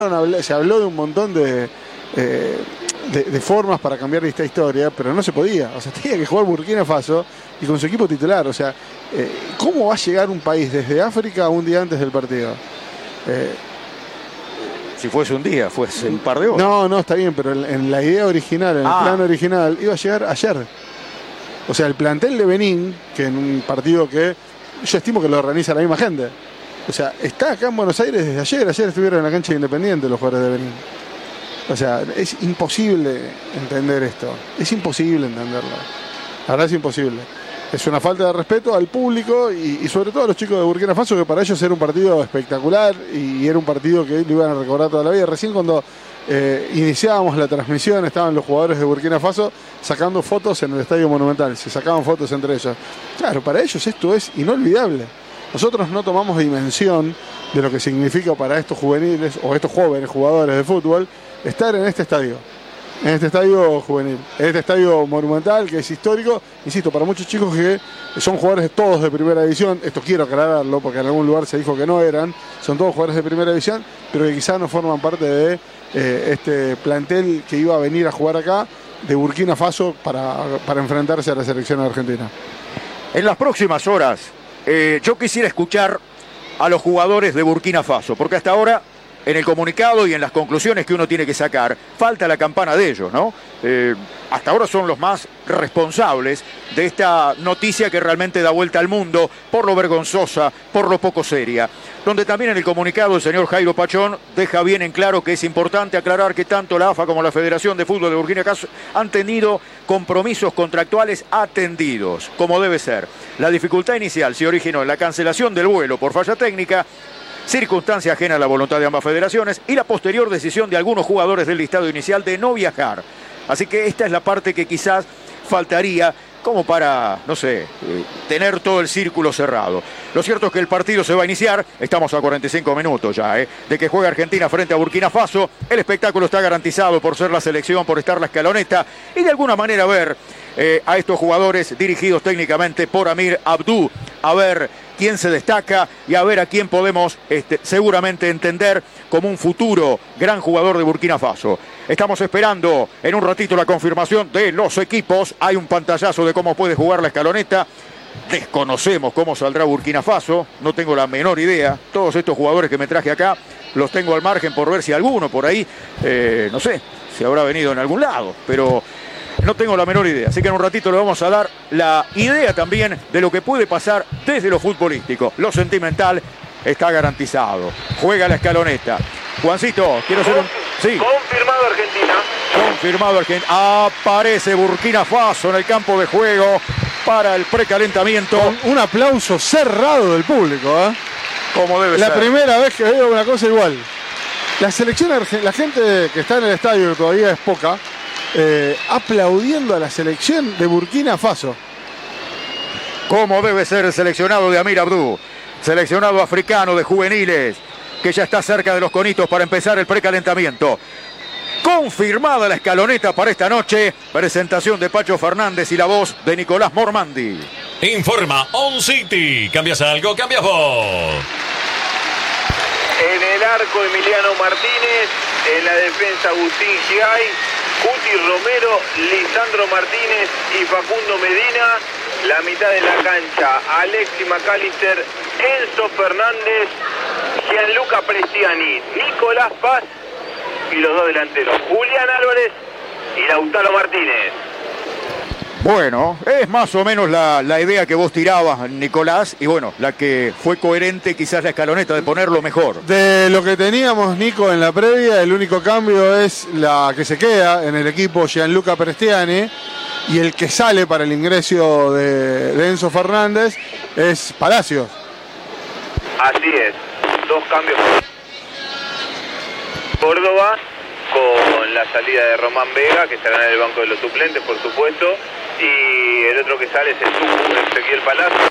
se habló de un montón de formas para cambiar esta historia, pero no se podía. O sea, tenía que jugar Burkina Faso y con su equipo titular. O sea, ¿cómo va a llegar un país desde África un día antes del partido? Si fuese un día, fuese un par de horas. No, está bien, pero en la idea original, en el plan original, iba a llegar ayer. O sea, el plantel de Benín, que en un partido que yo estimo que lo organiza la misma gente. O sea, está acá en Buenos Aires desde ayer. Ayer estuvieron en la cancha de Independiente los jugadores de Benín. O sea, es imposible entender esto. Es imposible entenderlo. La verdad es imposible. Es una falta de respeto al público y sobre todo a los chicos de Burkina Faso, que para ellos era un partido espectacular y era un partido que lo iban a recordar toda la vida. Recién cuando iniciábamos la transmisión estaban los jugadores de Burkina Faso sacando fotos en el Estadio Monumental. Se sacaban fotos entre ellos. Claro, para ellos esto es inolvidable. Nosotros no tomamos dimensión de lo que significa para estos juveniles o estos jóvenes jugadores de fútbol estar en este estadio juvenil, en este estadio monumental que es histórico, insisto, para muchos chicos que son jugadores todos de primera división. Esto quiero aclararlo porque en algún lugar se dijo que no eran, son todos jugadores de primera división, pero que quizás no forman parte de este plantel que iba a venir a jugar acá de Burkina Faso para enfrentarse a la selección argentina. En las próximas horas yo quisiera escuchar a los jugadores de Burkina Faso, porque hasta ahora en el comunicado y en las conclusiones que uno tiene que sacar, falta la campana de ellos, ¿no? Hasta ahora son los más responsables de esta noticia que realmente da vuelta al mundo por lo vergonzosa, por lo poco seria. Donde también en el comunicado el señor Jairo Pachón deja bien en claro que es importante aclarar que tanto la AFA como la Federación de Fútbol de Burkina Faso han tenido compromisos contractuales atendidos, como debe ser. La dificultad inicial se originó en la cancelación del vuelo por falla técnica, circunstancia ajena a la voluntad de ambas federaciones, y la posterior decisión de algunos jugadores del listado inicial de no viajar. Así que esta es la parte que quizás faltaría como para, no sé, tener todo el círculo cerrado. Lo cierto es que el partido se va a iniciar, estamos a 45 minutos ya, de que juegue Argentina frente a Burkina Faso. El espectáculo está garantizado por ser la selección, por estar la escaloneta y de alguna manera ver a estos jugadores dirigidos técnicamente por Amir Abdou, a ver quién se destaca y a ver a quién podemos seguramente entender como un futuro gran jugador de Burkina Faso. Estamos esperando en un ratito la confirmación de los equipos. Hay un pantallazo de cómo puede jugar la escaloneta. Desconocemos cómo saldrá Burkina Faso, no tengo la menor idea. Todos estos jugadores que me traje acá los tengo al margen por ver si alguno por ahí, no sé, si habrá venido en algún lado, pero no tengo la menor idea. Así que en un ratito le vamos a dar la idea también de lo que puede pasar desde lo futbolístico. Lo sentimental está garantizado. Juega la escaloneta. Juancito, quiero hacer un... Sí. Confirmado Argentina. Confirmado Argentina. Aparece Burkina Faso en el campo de juego para el precalentamiento. Con un aplauso cerrado del público, Como debe ser. La primera vez que veo una cosa igual. La selección, la gente que está en el estadio, que todavía es poca, aplaudiendo a la selección de Burkina Faso. Como debe ser el seleccionado de Amir Abdou, seleccionado africano de juveniles, que ya está cerca de los conitos para empezar el precalentamiento. Confirmada la escaloneta para esta noche, presentación de Pacho Fernández y la voz de Nicolás Mormandi. Informa On City. ¿Cambias algo? ¿Cambias vos? En el arco Emiliano Martínez, en la defensa Agustín Giay, Cuti Romero, Lisandro Martínez y Facundo Medina. La mitad de la cancha, Alexis McAllister, Enzo Fernández, Gianluca Prestiani, Nicolás Paz y los dos delanteros, Julián Álvarez y Lautaro Martínez. Bueno, es más o menos la idea que vos tirabas, Nicolás, y bueno, la que fue coherente quizás la escaloneta de ponerlo mejor. De lo que teníamos, Nico, en la previa, el único cambio es la que se queda en el equipo, Gianluca Prestiani, y el que sale para el ingreso de Enzo Fernández es Palacios. Así es, dos cambios. Córdoba con la salida de Román Vega, que estará en el banco de los suplentes, por supuesto, y el otro que sale es el Tucu, Ezequiel Palacios.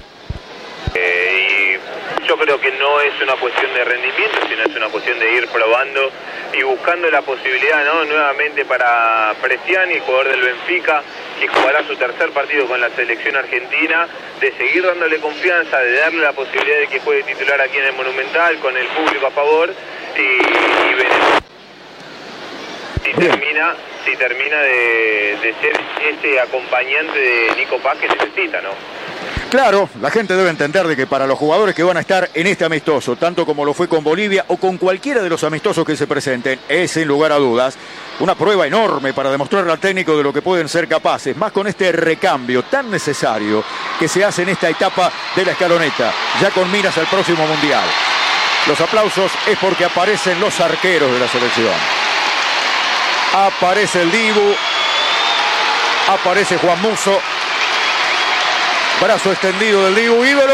Y yo creo que no es una cuestión de rendimiento, sino es una cuestión de ir probando y buscando la posibilidad, ¿no?, nuevamente para Prestiani, el jugador del Benfica, que jugará su tercer partido con la selección argentina, de seguir dándole confianza, de darle la posibilidad de que juegue titular aquí en el Monumental, con el público a favor, y veremos. termina de ser ese acompañante de Nico Paz que necesita, ¿no? Claro, la gente debe entender de que para los jugadores que van a estar en este amistoso, tanto como lo fue con Bolivia o con cualquiera de los amistosos que se presenten, es sin lugar a dudas una prueba enorme para demostrarle al técnico de lo que pueden ser capaces, más con este recambio tan necesario que se hace en esta etapa de la escaloneta, ya con miras al próximo Mundial. Los aplausos es porque aparecen los arqueros de la selección. Aparece el Dibu, aparece Juan Musso. Brazo extendido del Dibu, ídolo.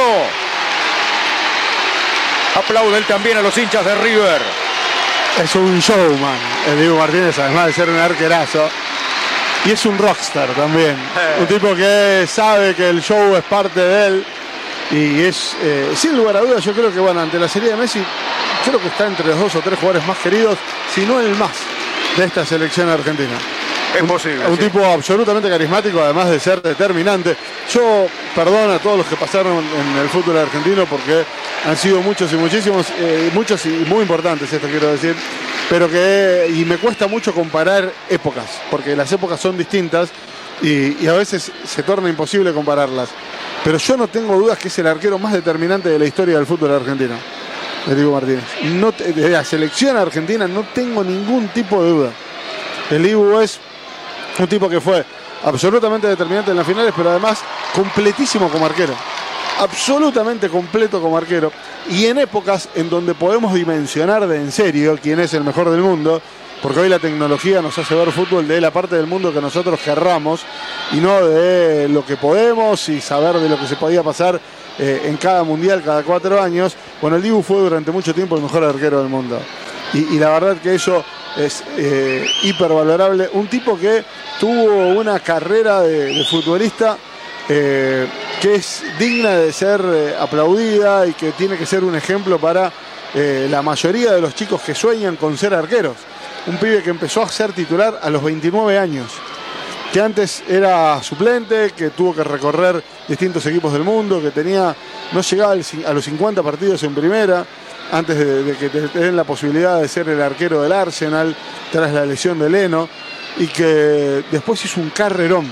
Aplaude él también a los hinchas de River. Es un showman, el Dibu Martínez, además de ser un arquerazo. Y es un rockstar también. Un tipo que sabe que el show es parte de él. Y es, sin lugar a dudas, yo creo que, bueno, ante la serie de Messi, creo que está entre los 2 o 3 jugadores más queridos, si no el más, de esta selección argentina. Es posible. Un tipo absolutamente carismático, además de ser determinante. Yo perdono a todos los que pasaron en el fútbol argentino porque han sido muchos y muchísimos, muchos y muy importantes, esto quiero decir, pero y me cuesta mucho comparar épocas, porque las épocas son distintas y a veces se torna imposible compararlas. Pero yo no tengo dudas que es el arquero más determinante de la historia del fútbol argentino, el Dibu Martínez. De la selección argentina no tengo ningún tipo de duda. El Dibu es un tipo que fue absolutamente determinante en las finales, pero además completísimo como arquero. Absolutamente completo como arquero. Y en épocas en donde podemos dimensionar de en serio quién es el mejor del mundo, porque hoy la tecnología nos hace ver fútbol de la parte del mundo que nosotros querramos y no de lo que podemos y saber de lo que se podía pasar en cada mundial, cada 4 años. Bueno, el Dibu fue durante mucho tiempo el mejor arquero del mundo. Y la verdad que eso es hipervalorable. Un tipo que tuvo una carrera de futbolista que es digna de ser aplaudida y que tiene que ser un ejemplo para la mayoría de los chicos que sueñan con ser arqueros. Un pibe que empezó a ser titular a los 29 años, que antes era suplente, que tuvo que recorrer distintos equipos del mundo, que no llegaba a los 50 partidos en primera, antes de que te den la posibilidad de ser el arquero del Arsenal, tras la lesión de Leno, y que después hizo un carrerón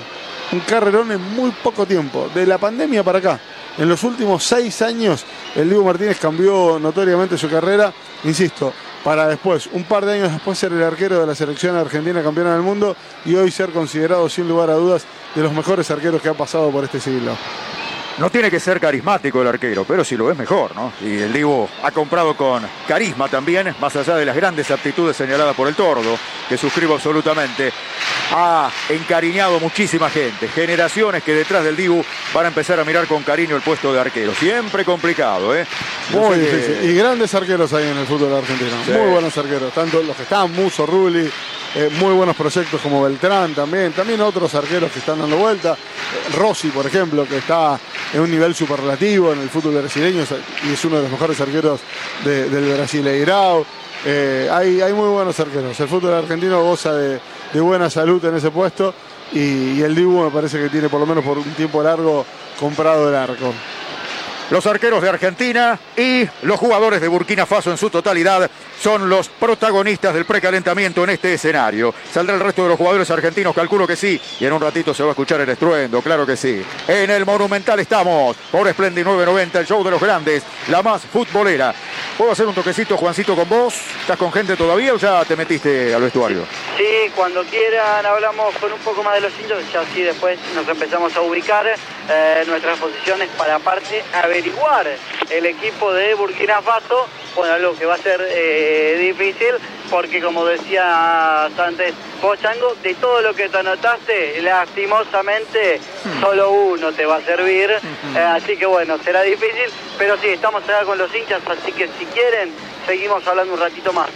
en muy poco tiempo, de la pandemia para acá. En los últimos 6 años, el Dibu Martínez cambió notoriamente su carrera, insisto, para después, un par de años después, ser el arquero de la selección argentina campeona del mundo y hoy ser considerado, sin lugar a dudas, de los mejores arqueros que han pasado por este siglo. No tiene que ser carismático el arquero, pero si lo es mejor, ¿no? Y el Dibu ha comprado con carisma también, más allá de las grandes aptitudes señaladas por el Tordo, que suscribo absolutamente. Ha encariñado muchísima gente, generaciones que detrás del Dibu van a empezar a mirar con cariño el puesto de arquero. Siempre complicado, ¿eh? Muy difícil. Y grandes arqueros hay en el fútbol argentino. Sí. Muy buenos arqueros, tanto los que están, Musso, Rulli, muy buenos proyectos como Beltrán también otros arqueros que están dando vuelta. Rossi, por ejemplo, que está en un nivel superlativo en el fútbol brasileño y es uno de los mejores arqueros del Brasileirao. Hay muy buenos arqueros. El fútbol argentino goza de buena salud en ese puesto y el Dibu me parece que tiene por lo menos por un tiempo largo comprado el arco. Los arqueros de Argentina y los jugadores de Burkina Faso en su totalidad son los protagonistas del precalentamiento en este escenario. ¿Saldrá el resto de los jugadores argentinos? Calculo que sí. Y en un ratito se va a escuchar el estruendo, claro que sí. En el Monumental estamos por Splendid 990, el show de los grandes, la más futbolera. ¿Puedo hacer un toquecito, Juancito, con vos? ¿Estás con gente todavía o ya te metiste al vestuario? Sí, cuando quieran hablamos con un poco más de los hinchas, ya así después nos empezamos a ubicar nuestras posiciones para aparte averiguar el equipo de Burkina Faso. Bueno, algo que va a ser difícil porque, como decías antes vos, Chango, de todo lo que te anotaste, lastimosamente solo uno te va a servir, así que bueno, será difícil, pero sí, estamos acá con los hinchas, así que si quieren seguimos hablando un ratito más.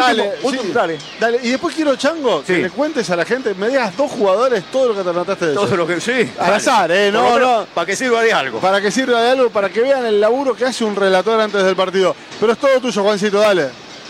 Dale. Y después quiero, Chango, que le cuentes a la gente, me digas 2 jugadores todo lo que te anotaste de todo lo que sí. Al azar, no. Para que sirva de algo. Para que sirva de algo, para que vean el laburo que hace un relator antes del partido. Pero es todo tuyo, Juancito, dale.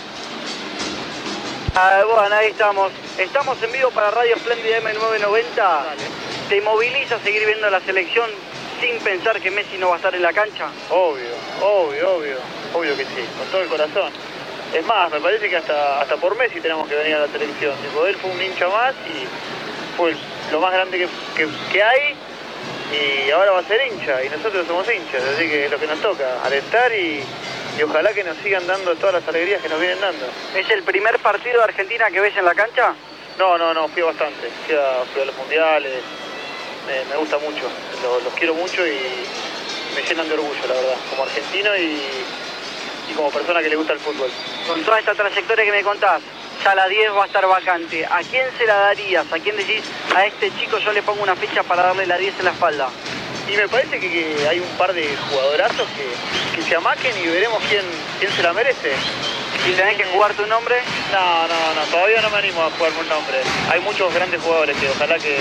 Bueno, ahí estamos. Estamos en vivo para Radio Splendid M990. Dale. ¿Te moviliza a seguir viendo la selección sin pensar que Messi no va a estar en la cancha? Obvio que sí, con todo el corazón. Es más, me parece que hasta por Messi tenemos que venir a la selección. Tipo, él fue un hincha más y fue lo más grande que hay, y ahora va a ser hincha, y nosotros somos hinchas, así que es lo que nos toca, alentar y ojalá que nos sigan dando todas las alegrías que nos vienen dando. ¿Es el primer partido de Argentina que ves en la cancha? No, fui bastante. Fui a los mundiales, me gusta mucho, los quiero mucho y me llenan de orgullo, la verdad, como argentino y como persona que le gusta el fútbol. Con toda esta trayectoria que me contás, ya la 10 va a estar vacante. ¿A quién se la darías? ¿A quién decís, a este chico yo le pongo una ficha para darle la 10 en la espalda? Y me parece que hay un par de jugadorazos que se amaquen y veremos quién se la merece. ¿Y tenés que jugar tu nombre? No, todavía no me animo a jugarme un nombre. Hay muchos grandes jugadores que ojalá que...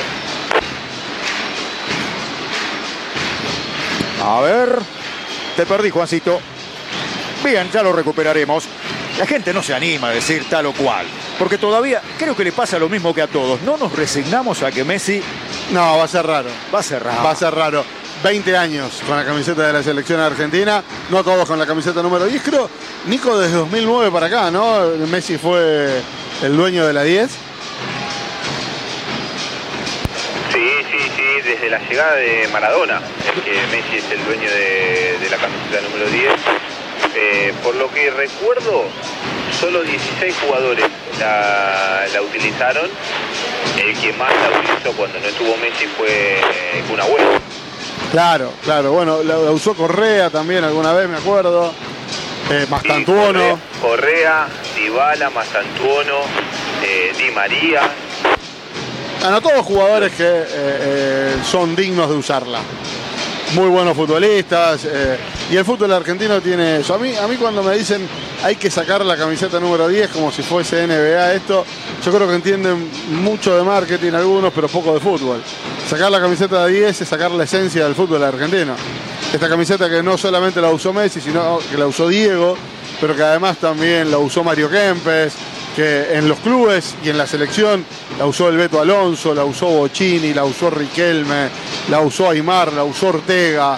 A ver, te perdí, Juancito. Bien, ya lo recuperaremos. La gente no se anima a decir tal o cual, porque todavía creo que le pasa lo mismo que a todos. No nos resignamos a que Messi... No, va a ser raro. Va a ser raro. Va a ser raro. 20 años con la camiseta de la selección argentina, no todos con la camiseta número 10. Creo, Nico, desde 2009 para acá, ¿no? Messi fue el dueño de la 10. Sí, desde la llegada de Maradona es que Messi es el dueño de la camiseta número 10. Por lo que recuerdo, solo 16 jugadores la utilizaron. El que más la utilizó cuando no estuvo Messi fue Kun Agüero. Claro, bueno, la usó Correa también alguna vez, me acuerdo. Mastantuono. Correa, Dybala, Mastantuono, Di María. Todos jugadores que son dignos de usarla. Muy buenos futbolistas. Y el fútbol argentino tiene eso. A mí cuando me dicen hay que sacar la camiseta número 10 como si fuese NBA esto, yo creo que entienden mucho de marketing algunos, pero poco de fútbol. Sacar la camiseta de 10 es sacar la esencia del fútbol argentino. Esta camiseta que no solamente la usó Messi, sino que la usó Diego, pero que además también la usó Mario Kempes, que en los clubes y en la selección la usó el Beto Alonso, la usó Bocchini, la usó Riquelme, la usó Aimar, la usó Ortega.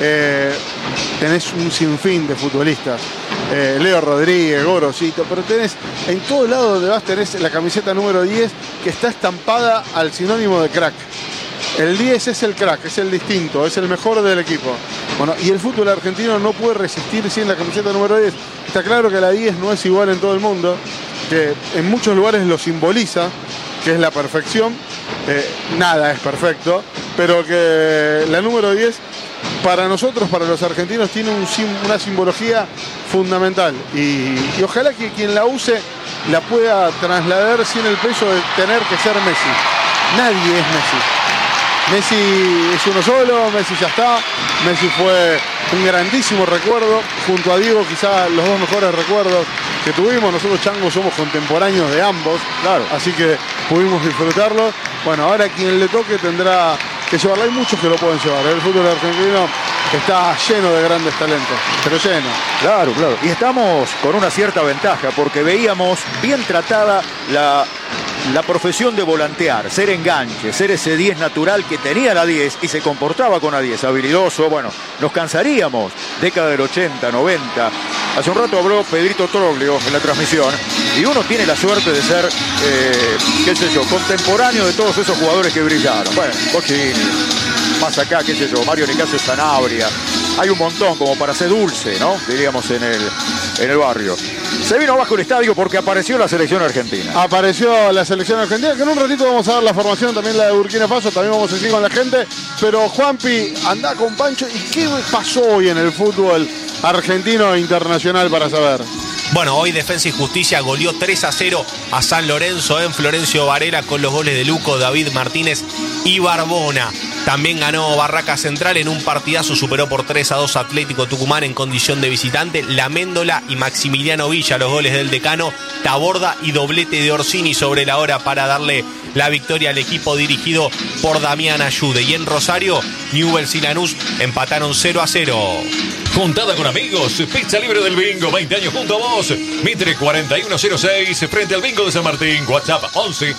Tenés un sinfín de futbolistas. Leo Rodríguez, Gorosito, pero tenés en todos lados donde vas tenés la camiseta número 10 que está estampada al sinónimo de crack. El 10 es el crack, es el distinto, es el mejor del equipo. Bueno, y el fútbol argentino no puede resistir sin la camiseta número 10. Está claro que la 10 no es igual en todo el mundo, que en muchos lugares lo simboliza, que es la perfección. Nada es perfecto, pero que la número 10 para nosotros, para los argentinos, tiene una simbología fundamental. Y ojalá que quien la use la pueda trasladar sin el peso de tener que ser Messi. Nadie es Messi. Messi es uno solo, Messi ya está. Messi fue un grandísimo recuerdo. Junto a Diego, quizá los dos mejores recuerdos que tuvimos. Nosotros, Chango, somos contemporáneos de ambos. Claro. Así que pudimos disfrutarlo. Bueno, ahora quien le toque tendrá que llevarla. Hay muchos que lo pueden llevar. El fútbol argentino está lleno de grandes talentos, pero lleno. Claro. Y estamos con una cierta ventaja, porque veíamos bien tratada la profesión de volantear, ser enganche, ser ese 10 natural que tenía la 10 y se comportaba con la 10, habilidoso. Bueno, nos cansaríamos, década del 80, 90. Hace un rato habló Pedrito Troglio en la transmisión y uno tiene la suerte de ser, qué sé yo, contemporáneo de todos esos jugadores que brillaron. Bueno, Bocchini, más acá, qué sé yo, Mario Nicasio Sanabria. Hay un montón como para ser dulce, ¿no? Diríamos en el barrio. Se vino abajo el estadio porque apareció la selección argentina. Apareció la selección argentina, que en un ratito vamos a dar la formación, también la de Burkina Faso, también vamos a seguir con la gente. Pero Juanpi, anda con Pancho. ¿Y qué pasó hoy en el fútbol argentino e internacional para saber? Bueno, hoy Defensa y Justicia goleó 3-0 a San Lorenzo en Florencio Varela con los goles de Luco, David Martínez y Barbona. También ganó Barraca Central en un partidazo, superó por 3-2 Atlético Tucumán en condición de visitante. La Méndola y Maximiliano Villa, los goles del decano, Taborda y doblete de Orsini sobre la hora para darle la victoria al equipo dirigido por Damián Ayude. Y en Rosario, Newell's y Lanús empataron 0-0. Juntada con amigos, pizza libre del bingo, 20 años junto a vos. Mitre 4106, frente al bingo de San Martín. WhatsApp 11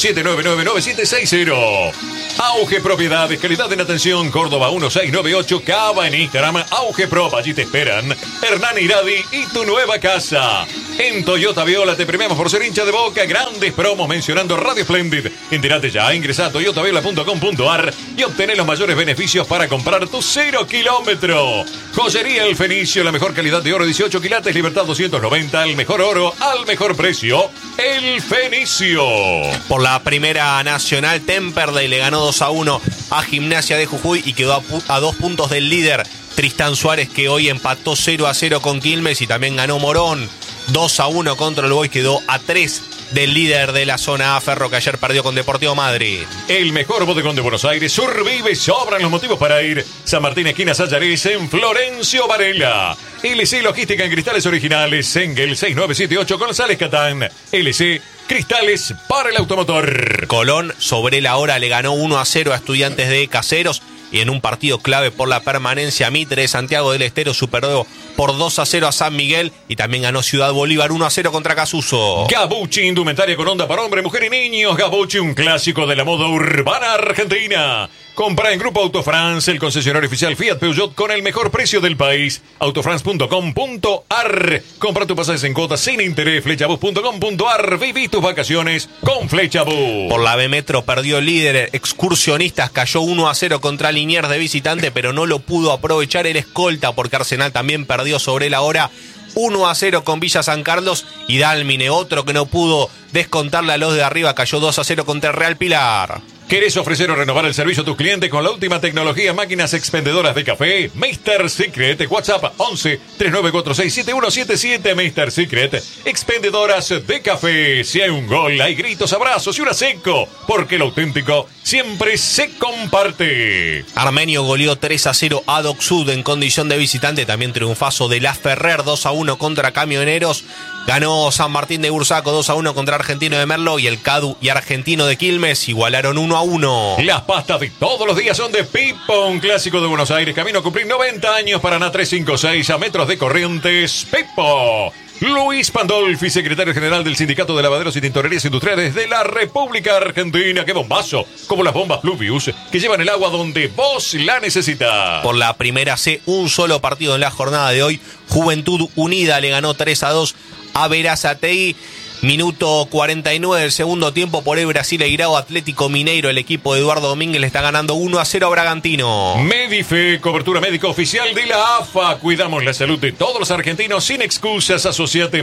27999760. Auge Propiedades, calidad en atención, Córdoba 1698, Cava en Instagram, Auge Prop, allí te esperan Hernán Iradi y tu nueva casa. En Toyota Viola te premiamos por ser hincha de Boca. Grandes promos mencionando Radio Splendid. Entérate ya, ingresa a toyotaviola.com.ar y obtener los mayores beneficios para comprar tu 0 kilómetro. Joyería El Fenicio, la mejor calidad de oro, 18 quilates, Libertad 290, el mejor oro al mejor precio. El Fenicio. Por la Primera Nacional, Temperley le ganó 2-1 a Gimnasia de Jujuy y quedó a 2 puntos del líder Tristán Suárez, que hoy empató 0-0 con Quilmes, y también ganó Morón 2-1 contra el Boys, quedó a 3 del líder de la zona A, Ferro, que ayer perdió con Deportivo Madrid. El mejor bodegón de Buenos Aires, Survive, sobran los motivos para ir. San Martín, esquina Sayares, en Florencio Varela. LC Logística en cristales originales, Engel 6978 González Catán. LC Cristales para el automotor. Colón sobre la hora le ganó 1-0 a Estudiantes de Caseros, y en un partido clave por la permanencia, Mitre de Santiago del Estero superó por 2-0 a San Miguel, y también ganó Ciudad Bolívar 1-0 contra Casuso. Gabucci, indumentaria con onda para hombre, mujer y niños. Gabucci, un clásico de la moda urbana argentina. Compra en Grupo Autofrance, el concesionario oficial Fiat Peugeot con el mejor precio del país. Autofrance.com.ar. Compra tu pasajes en cuotas sin interés. Flechabus.com.ar. Viví tus vacaciones con Flechabus. Por la B Metro perdió el líder Excursionistas, cayó 1-0 contra Liniers de visitante, pero no lo pudo aprovechar el escolta, porque Arsenal también perdió sobre la hora 1-0 con Villa San Carlos, y Dálmine, otro que no pudo descontarle a los de arriba, cayó 2-0 contra el Real Pilar. ¿Querés ofrecer o renovar el servicio a tus clientes con la última tecnología, máquinas expendedoras de café? Mr. Secret, WhatsApp 11 3946 7177. Mr. Secret, expendedoras de café. Si hay un gol, hay gritos, abrazos y un seco, porque lo auténtico siempre se comparte. Armenio goleó 3-0 a Doc Sud en condición de visitante. También triunfazo de La Ferrer 2-1 contra Camioneros. Ganó San Martín de Bursaco 2-1 contra Argentino de Merlo, y el Cadu y Argentino de Quilmes igualaron 1-1. Las pastas de todos los días son de Pipo, un clásico de Buenos Aires, camino a cumplir 90 años, Paraná 356, a metros de Corrientes. Pipo. Luis Pandolfi, secretario general del Sindicato de Lavaderos y Tintorerías Industriales de la República Argentina. ¡Qué bombazo! Como las bombas Pluvius, que llevan el agua donde vos la necesitas. Por la Primera C, un solo partido en la jornada de hoy. Juventud Unida le ganó 3-2 a Verazategui. Minuto 49 del segundo tiempo, por el Brasileirao Atlético Mineiro, el equipo de Eduardo Domínguez le está ganando 1-0 a Bragantino. Medife, cobertura médica oficial de la AFA. Cuidamos la salud de todos los argentinos sin excusas. Asociate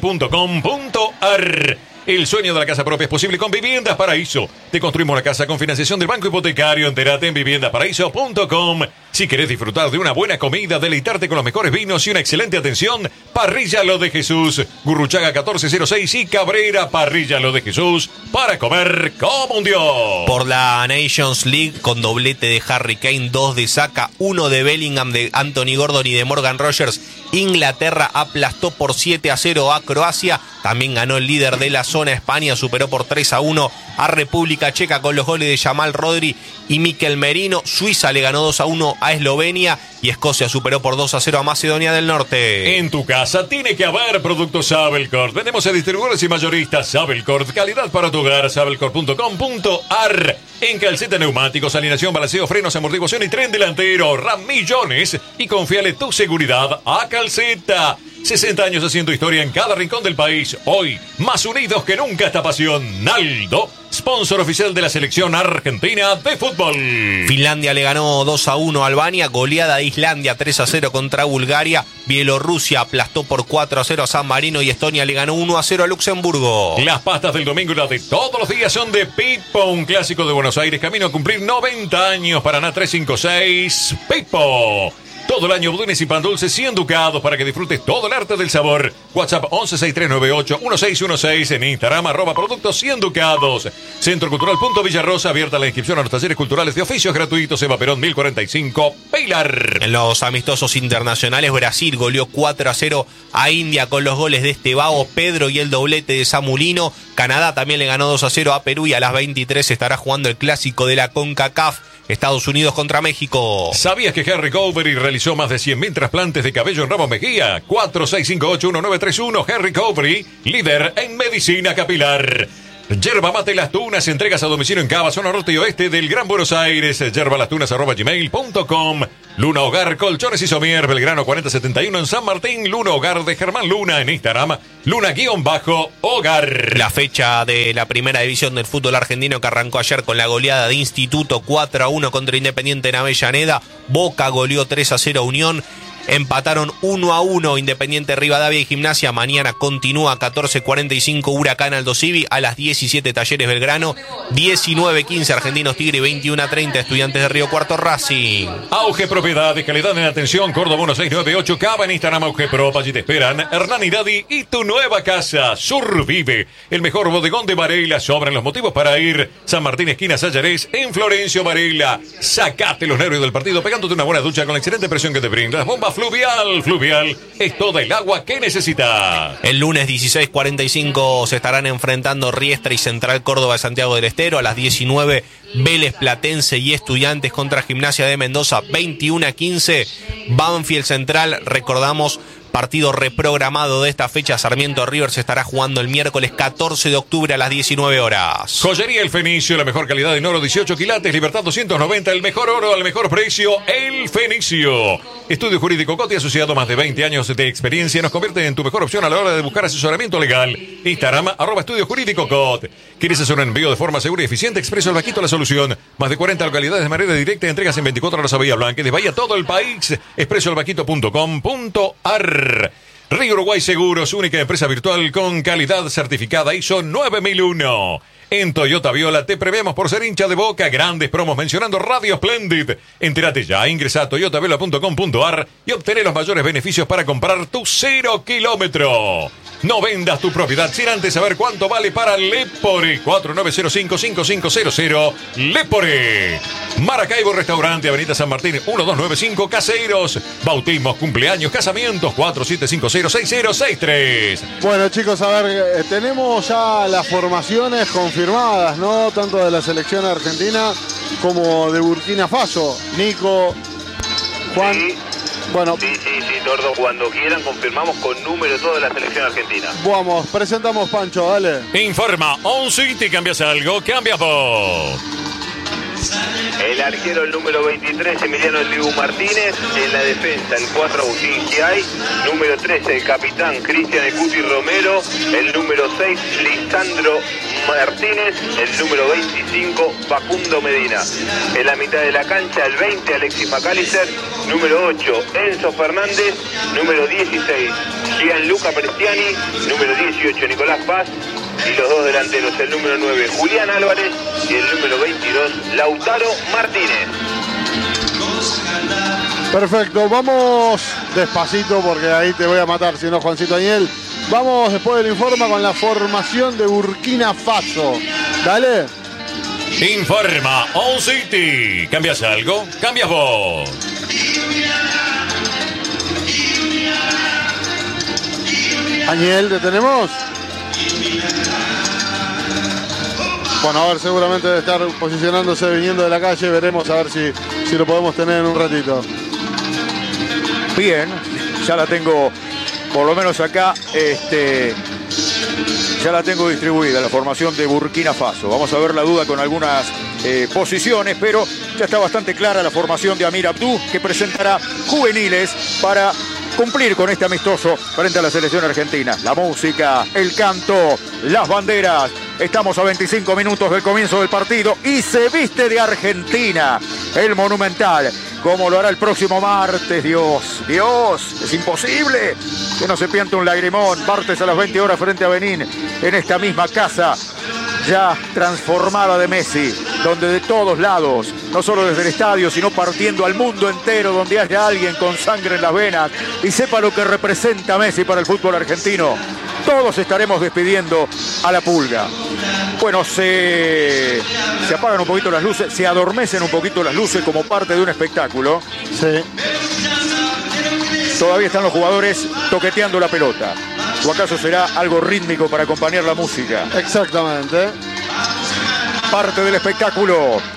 medife.com.ar. El sueño de la casa propia es posible con Viviendas Paraíso. Te construimos la casa con financiación del Banco Hipotecario. Entérate en viviendasparaíso.com. Si querés disfrutar de una buena comida, deleitarte con los mejores vinos y una excelente atención, Parrilla Lo de Jesús. Gurruchaga 1406 y Cabrera. Parrilla Lo de Jesús, para comer como un dios. Por la Nations League, con doblete de Harry Kane, 2 de Saka, 1 de Bellingham, de Anthony Gordon y de Morgan Rogers, Inglaterra aplastó por 7-0 a Croacia. También ganó el líder de la zona, España, superó por 3-1 a República Checa con los goles de Jamal Rodri y Mikel Merino. Suiza le ganó 2-1 a Eslovenia, y Escocia superó por 2-0 a Macedonia del Norte. En tu casa tiene que haber productos Sabelcord. Vendemos a distribuidores y mayoristas Sabelcord. Calidad para tu hogar, sabelcord.com.ar. En calceta, neumáticos, alineación, balanceo, frenos, amortiguación y tren delantero. RAM millones, y confíale tu seguridad a Calceta. 60 años haciendo historia en cada rincón del país. Hoy, más unidos que nunca esta pasión. Naldo, sponsor oficial de la selección argentina de fútbol. Finlandia le ganó 2-1 a Albania. Goleada de Islandia 3-0 contra Bulgaria. Bielorrusia aplastó por 4-0 a San Marino, y Estonia le ganó 1-0 a Luxemburgo. Las pastas del domingo y las de todos los días son de Pipo, un clásico de Buenos Aires, camino a cumplir 90 años. Paraná 356. Pipo. Todo el año budines y pan dulces 100 ducados para que disfrutes todo el arte del sabor. WhatsApp 1163981616. En Instagram @productos 100 ducados. Centro Cultural Punto Villarrosa, abierta la inscripción a los talleres culturales de oficios gratuitos. Eva Perón 1045, Pilar. En los amistosos internacionales, Brasil goleó 4-0 a India con los goles de Estevao, Pedro y el doblete de Samulino. Canadá también le ganó 2-0 a Perú, y a las 23 estará jugando el clásico de la CONCACAF, Estados Unidos contra México. ¿Sabías que Harry Covery realizó más de 100.000 trasplantes de cabello en Ramos Mejía? 46581931. Harry Covery, líder en medicina capilar. Yerba Mate Las Tunas, entregas a domicilio en Cava, zona norte y oeste del Gran Buenos Aires. yerbalastunas@gmail.com. Luna Hogar, Colchones y Somier, Belgrano 4071 en San Martín. Luna Hogar de Germán Luna en Instagram. Luna_Hogar. La fecha de la primera división del fútbol argentino que arrancó ayer con la goleada de Instituto 4-1 contra Independiente en Avellaneda. Boca goleó 3-0 a Unión. Empataron 1-1 Independiente Rivadavia y Gimnasia. Mañana continúa 14:45 Huracán Aldo Civi. A las 17 Talleres Belgrano. 19:15 Argentinos Tigre. 21:30 Estudiantes de Río Cuarto Racing. Auge Propiedades, calidad en atención. Córdoba 1698. Cava en Instagram. Auge Pro. Allí te esperan Hernán y Daddy y tu nueva casa. Survive. El mejor bodegón de Varela. Sobran los motivos para ir. San Martín, esquina Sayarés. En Florencio Varela. Sacate los nervios del partido pegándote una buena ducha con la excelente presión que te brinda. Las bombas Fluvial es toda el agua que necesita. El lunes 16:45 se estarán enfrentando Riestra y Central Córdoba de Santiago del Estero. A las 19 Vélez Platense y Estudiantes contra Gimnasia de Mendoza. 21:15 Banfield Central. Recordamos, partido reprogramado de esta fecha. Sarmiento River se estará jugando el miércoles 14 de octubre a las 19 horas. Joyería El Fenicio, la mejor calidad en oro, 18 quilates, Libertad 290, el mejor oro al mejor precio, El Fenicio. Estudio Jurídico Coti, asociado, más de 20 años de experiencia, nos convierte en tu mejor opción a la hora de buscar asesoramiento legal. Instagram, @Estudio Jurídico Cot. ¿Quieres hacer un envío de forma segura y eficiente? Expreso El Vaquito, la solución. Más de 40 localidades de manera directa, entregas en 24 horas a Bahía Blanca, de Bahía todo el país. expresoelvaquito.com.ar. Río Uruguay Seguros, única empresa virtual con calidad certificada ISO 9001. En Toyota Viola te prevemos por ser hincha de Boca. Grandes promos mencionando Radio Splendid. Entérate ya, ingresa a toyotaviola.com.ar y obtener los mayores beneficios para comprar tu 0 kilómetro. No vendas tu propiedad sin antes saber cuánto vale para Lepore. 4905-5500. Lepore. Maracaibo Restaurante, Avenida San Martín 1295. Caseros. Bautismos, cumpleaños, casamientos 4750-6063. Bueno, chicos, a ver, tenemos ya las formaciones confirmadas, ¿no? Tanto de la selección argentina como de Burkina Faso. Nico, Juan. Sí. Bueno, sí, Tordo, cuando quieran confirmamos con número todo de la selección argentina. Vamos, presentamos Pancho, dale. Informa On City, ¿cambias algo? Cambias vos. El arquero, el número 23, Emiliano El Dibu Martínez. En la defensa, el 4, Agustín Giay. Número 13, el capitán Cristian El Cuti Romero. El número 6, Lisandro Martínez. El número 25, Facundo Medina. En la mitad de la cancha, el 20, Alexis McAllister. Número 8, Enzo Fernández. Número 16, Gianluca Prestiani. Número 18, Nicolás Paz. Y los dos delanteros, el número 9, Julián Álvarez, y el número 22, Lautaro Martínez. Perfecto, vamos despacito porque ahí te voy a matar, si no, Juancito Daniel. Vamos después del informe con la formación de Burkina Faso. Dale. Informa On City. ¿Cambias algo? Cambias vos. Daniel, ¿te tenemos? Bueno, a ver, seguramente debe estar posicionándose viniendo de la calle. Veremos a ver si lo podemos tener en un ratito. Bien, ya la tengo, por lo menos acá, ya la tengo distribuida, la formación de Burkina Faso. Vamos a ver la duda con algunas posiciones, pero ya está bastante clara la formación de Amir Abdou, que presentará juveniles para cumplir con este amistoso frente a la selección argentina. La música, el canto, las banderas. Estamos a 25 minutos del comienzo del partido y se viste de Argentina el Monumental, como lo hará el próximo martes. Dios, es imposible que no se piante un lagrimón. Martes a las 20 horas frente a Benín, en esta misma casa ya transformada de Messi, donde de todos lados, no solo desde el estadio, sino partiendo al mundo entero, donde haya alguien con sangre en las venas y sepa lo que representa Messi para el fútbol argentino, todos estaremos despidiendo a la Pulga. Bueno, se apagan un poquito las luces, se adormecen un poquito las luces como parte de un espectáculo. Sí. Todavía están los jugadores toqueteando la pelota. ¿O acaso será algo rítmico para acompañar la música? Exactamente. Parte del espectáculo.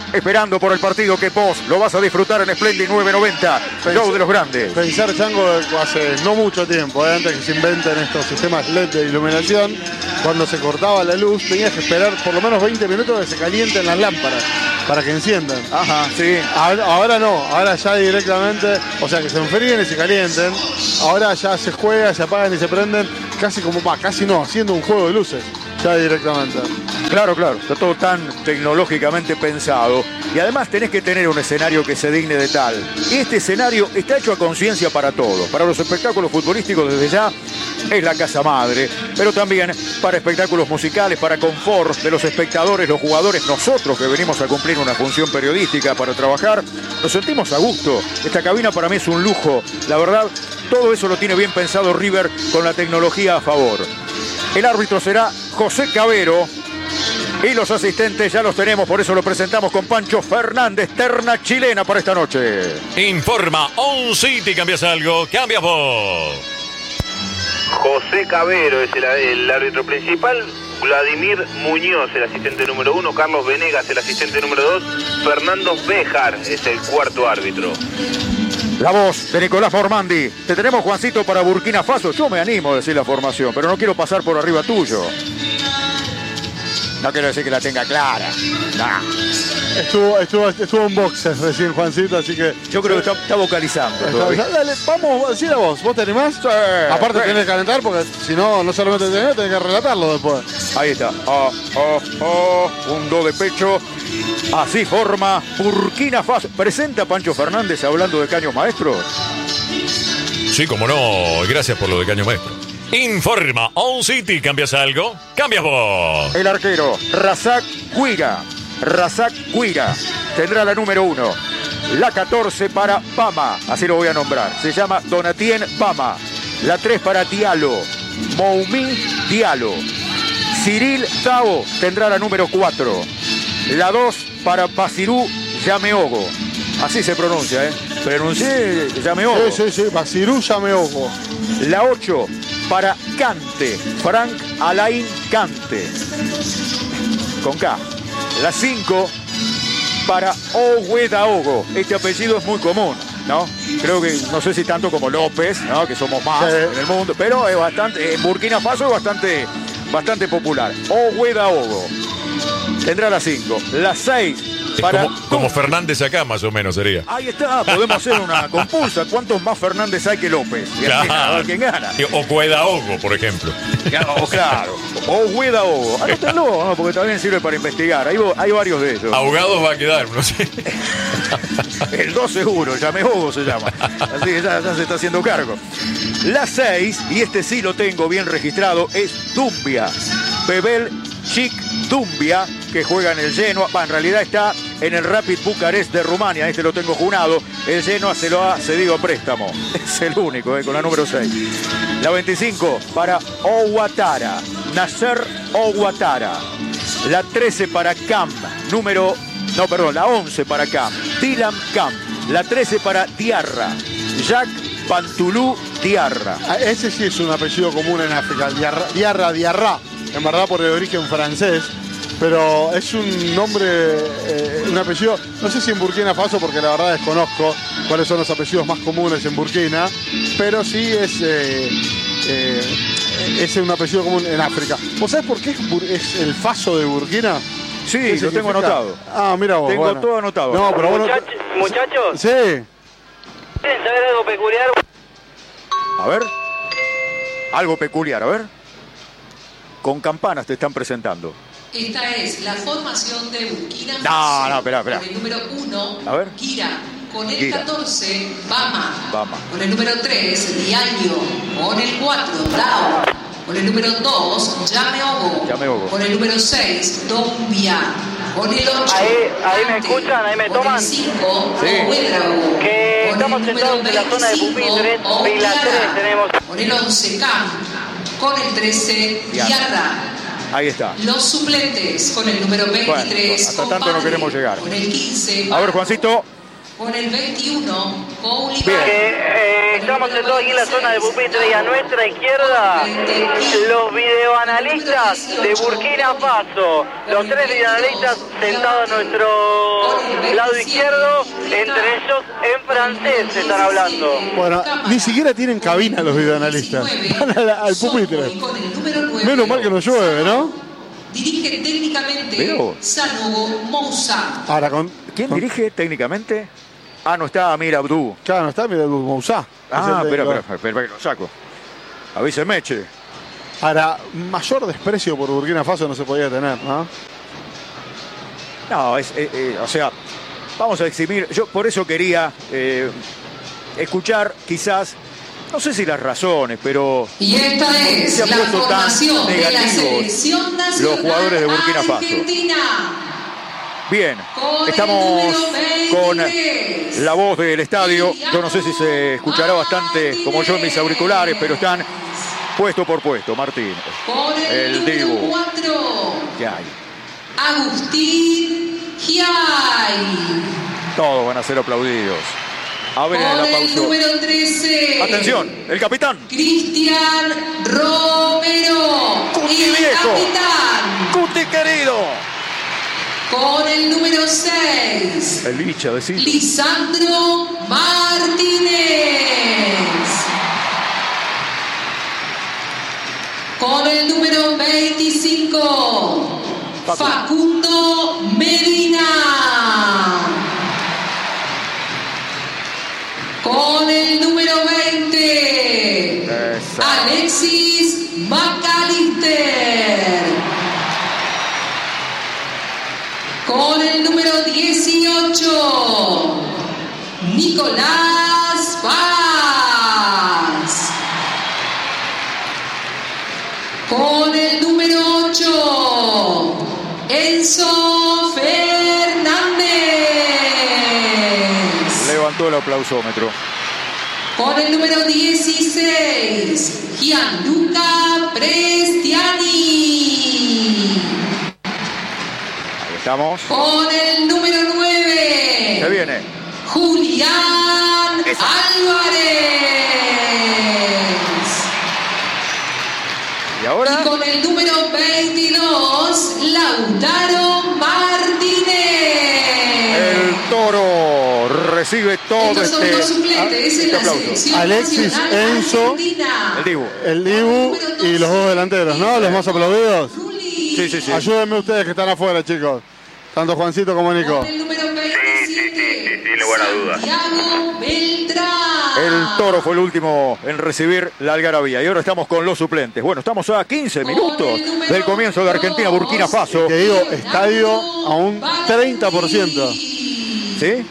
esperando por el partido que vos lo vas a disfrutar en Splendid 990, show de los grandes. Pensar, Chango, hace no mucho tiempo, antes que se inventen estos sistemas LED de iluminación, cuando se cortaba la luz, tenías que esperar por lo menos 20 minutos que se calienten las lámparas para que enciendan. Ajá, sí. Ahora no, ahora ya directamente, o sea, que se enfríen y se calienten. Ahora ya se juega, se apagan y se prenden, casi como, casi no, haciendo un juego de luces, ya directamente. Claro, está todo tan tecnológicamente pensado. Y además tenés que tener un escenario que se digne de tal. Este escenario está hecho a conciencia para todos. Para los espectáculos futbolísticos desde ya es la casa madre, pero también para espectáculos musicales, para confort de los espectadores, los jugadores, nosotros que venimos a cumplir una función periodística para trabajar, nos sentimos a gusto. Esta cabina para mí es un lujo. La verdad, todo eso lo tiene bien pensado River con la tecnología a favor. El árbitro será José Cabero y los asistentes ya los tenemos, por eso lo presentamos con Pancho Fernández, terna chilena para esta noche. Informa On City, ¿cambias algo? ¿Cambias vos? José Cabero es el árbitro principal, Vladimir Muñoz, el asistente número 1, Carlos Venegas, el asistente número 2, Fernando Béjar es el cuarto árbitro. La voz de Nicolás Mormandi. Te tenemos, Juancito, para Burkina Faso. Yo me animo a decir la formación, pero no quiero pasar por arriba tuyo. No quiero decir que la tenga clara. Nah. Estuvo en boxes recién, Juancito, así que... Yo creo que está vocalizando. Dale, vamos a decir a vos. ¿Vos te animás? Sí, aparte tenés que calentar, porque si no, no solamente tenés que relatarlo después. Ahí está. Un do de pecho. Así forma Burkina Faso. Presenta Pancho Fernández hablando de caños maestros. Sí, como no. Gracias por lo de caño maestro. Informa On City, ¿cambias algo? ¡Cambias vos! El arquero, Razak Cuira. Tendrá la número 1. La 14 para Pama. Así lo voy a nombrar. Se llama Donatien Pama. La 3 para Diallo. Moumi Diallo. Cyril Tao tendrá la número 4. La 2 para Basirú Yameogo. Así se pronuncia, ¿eh? Pronuncié Yameogo. Sí, Basirú Yameogo. La 8 para Cante. Frank Alain Cante. Con K. La 5 para Oguedaogo. Este apellido es muy común, ¿no? Creo que, no sé si tanto como López, ¿no? Que somos más en el mundo, pero es bastante, en Burkina Faso es bastante popular. Oguedaogo. Tendrá la 5. La 6 para... Como Fernández acá, más o menos sería. Ahí está, podemos hacer una compulsa. ¿Cuántos más Fernández hay que López? Y claro. A ver quién gana. O Cuedaogo, por ejemplo. Claro. Oguedaogo. Anótenlo, ¿no? Porque también sirve para investigar. Hay varios de ellos. Ahogados va a quedar, no sé. El 2 seguro, Yameogo se llama. Así que ya se está haciendo cargo. La 6, y este sí lo tengo bien registrado, es Dumbia. Bebel Chic Dumbia, que juega en el Genoa. En realidad está en el Rapid Bucarest de Rumania. Este lo tengo junado. El Genoa se lo ha cedido a préstamo. Es el único, con la número 6. La 25 para Ouattara. Nasser Ouattara. La 13 para Cam. La 11 para Cam. Dylan Cam. La 13 para Diarra. Jacques Pantulú Diarra. Ese sí es un apellido común en África. Diarra. En verdad por el origen francés. Pero es un nombre, un apellido, no sé si en Burkina Faso, porque la verdad desconozco cuáles son los apellidos más comunes en Burkina, pero sí es un apellido común en África. ¿Vos sabés por qué es el Faso de Burkina? Sí, lo tengo anotado. Ah, mira vos. Tengo todo anotado. No, pero Muchachos, sí. ¿quieren saber algo peculiar? A ver. Algo peculiar, a ver. Con campanas te están presentando. Esta es la formación de Burkina Faso. No, espera. Con el número 1, a ver. Kira. Con el Kira. 14, Bama. Con el número 3, Diallo. Con el 4, Dao. Con el número 2, Yameogo. Con el número 6, Dombia. Con el 8, ahí me escuchan, ahí me toman. Con el 5, Ouedraogo. Que estamos sentados en la zona de pupitres y la 3 tenemos. Con el 11, Cam. Con el 13, Diarra. Ahí está. Los suplentes con el número 23. Bueno, hasta tanto no queremos llegar. Con el 15. A ver, Juancito. Con el 21, Pauli. Estamos sentados aquí en la zona de pupitre y a nuestra izquierda los videoanalistas de Burkina Faso. Los 3 videoanalistas sentados a nuestro lado izquierdo, entre ellos en francés están hablando. Bueno, ni siquiera tienen cabina los videoanalistas. Van al pupitre. Menos mal que no llueve, ¿no? Dirige técnicamente Sanogo Moussa. Ahora ¿Quién dirige técnicamente? Ah, no está Amir Abdou. Claro, no está Amir Abdou Moussa. Ah, espera, que lo saco. Avíseme, che. Ahora, mayor desprecio por Burkina Faso no se podía tener, ¿no? No, o sea, vamos a exhibir. Yo por eso quería escuchar quizás, no sé si las razones, pero... Y esta es la formación de la selección nacional los jugadores de Burkina Faso. Argentina. Bien, estamos con la voz del estadio. Yo no sé si se escuchará bastante como yo en mis auriculares, pero están puesto por puesto. Martín, el Dibu. 4. ¿Qué hay? Agustín Giay. Todos van a ser aplaudidos. A ver, Con el el aplauso. número 13. Atención, el capitán. Cristian Romero. Cuti el viejo. capitán. Cuti querido. Con el número 6. El bicha de Silva. Lisandro Martínez. Con el número 25. Facundo Medina. Con el número 20. Alexis McAllister. Con el número 18, Nicolás Paz. Con el número 8, Enzo Fernández. Levantó el aplausómetro. Con el número 16, Gianluca Prestiani. Estamos. Con el número 9. Se viene. Julián Álvarez. ¿Y ahora? Y con el número 22, Lautaro Martínez. El Toro recibe todo Estos son los suplentes en la aplauso. selección Alexis, nacional Enzo, argentina. El Dibu. Y los dos delanteros, ¿no? Los más aplaudidos. Sí. Ayúdenme ustedes que están afuera, chicos. Tanto Juancito como Nico. Con el número 27, sin lugar a dudas. Santiago Beltrán. El Toro fue el último en recibir la algarabía. Y ahora estamos con los suplentes. Bueno, estamos a 15 minutos del comienzo de Argentina-Burkina Faso. Que digo, estadio a un 30%. ¿Sí?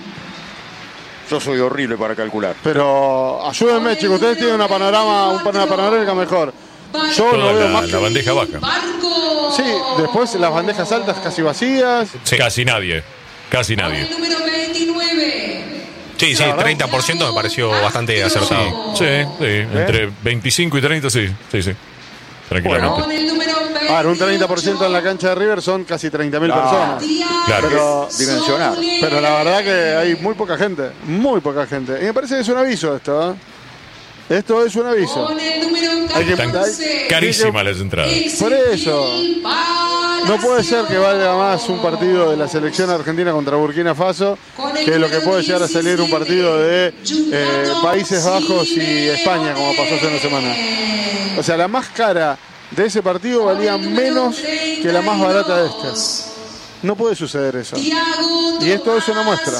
Yo soy horrible para calcular. Pero ayúdenme, chicos. Ustedes tienen una panorámica mejor. Yo no veo más. La bandeja baja. Sí, después las bandejas altas casi vacías. Sí. Casi nadie. Con el número 29. Sí, 30% me pareció bastante acertado. Sí, entre 25 y 30, sí. Tranquilamente. Con el número 20. Ahora, un 30% en la cancha de River son casi 30.000 personas. Claro. Pero, Dimensionar. pero la verdad que hay muy poca gente. Muy poca gente. Y me parece que es un aviso esto, ¿eh? Esto es un aviso. Con el número Están 14. carísimas las entradas. Por eso. No puede ser que valga más un partido de la selección argentina contra Burkina Faso que lo que puede llegar a salir un partido de Países Bajos y España, como pasó hace una semana. O sea, la más cara de ese partido valía menos que la más barata de esta. No puede suceder eso. Y esto es una muestra.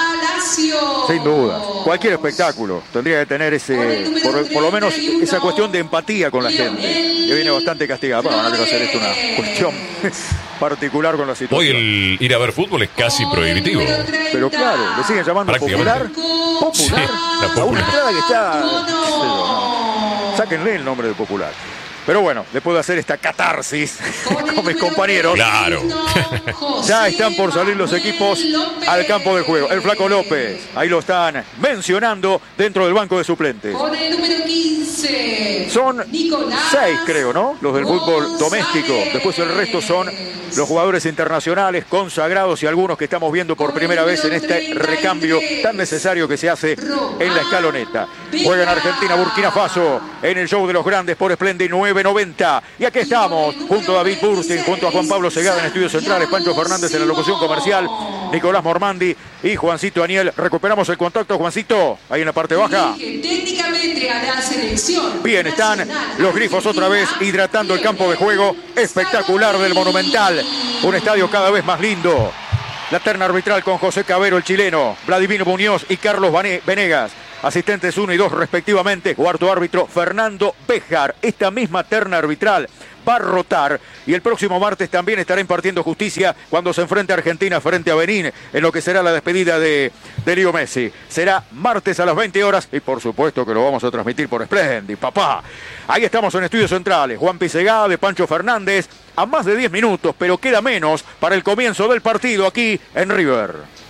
Sin duda. Cualquier espectáculo tendría que tener por lo menos esa cuestión de empatía con la gente, que viene bastante castigada. Bueno, no quiero hacer esto una cuestión particular con la situación. Hoy el ir a ver fútbol es casi prohibitivo. Pero claro, le siguen llamando popular. Popular. Sí, la A una popular. entrada que está... Sáquenle el nombre de popular. Pero bueno, después de hacer esta catarsis con mis compañeros, claro, ya están por salir los equipos al campo de juego. El Flaco López, ahí lo están mencionando dentro del banco de suplentes. Con el número 15. Son 6, creo, ¿no? Los del fútbol doméstico. Después el resto son los jugadores internacionales, consagrados y algunos que estamos viendo por primera vez en este recambio tan necesario que se hace en la escaloneta. Juegan Argentina, Burkina Faso en el show de los grandes por Splendid 990. Y aquí estamos, junto a David Burstein, junto a Juan Pablo Segada en Estudios Centrales, Pancho Fernández en la locución comercial, Nicolás Mormandi y Juancito Daniel. Recuperamos el contacto, Juancito, ahí en la parte baja. Técnicamente a la selección. Bien, están los grifos otra vez hidratando el campo de juego espectacular del Monumental. Un estadio cada vez más lindo. La terna arbitral con José Cabero, el chileno, Vladimir Muñoz y Carlos Venegas. Asistentes 1 y 2 respectivamente. Cuarto árbitro, Fernando Béjar. Esta misma terna arbitral va a rotar y el próximo martes también estará impartiendo justicia cuando se enfrente a Argentina frente a Benín en lo que será la despedida de Leo Messi. Será martes a las 20 horas y por supuesto que lo vamos a transmitir por Splendid, papá. Ahí estamos en Estudios Centrales. Juan Pisegá de Pancho Fernández a más de 10 minutos, pero queda menos para el comienzo del partido aquí en River.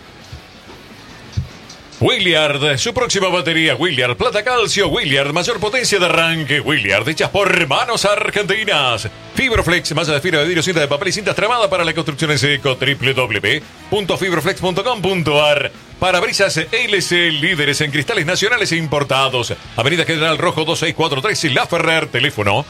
Williard, su próxima batería, Williard, plata calcio, Williard, mayor potencia de arranque, Williard, hechas por manos argentinas. Fibroflex, malla de fibra de vidrio, cinta de papel y cintas tramadas para la construcción en seco, www.fibroflex.com.ar. Parabrisas LC, líderes en cristales nacionales e importados. Avenida General Rojo 2643, La Ferrer, teléfono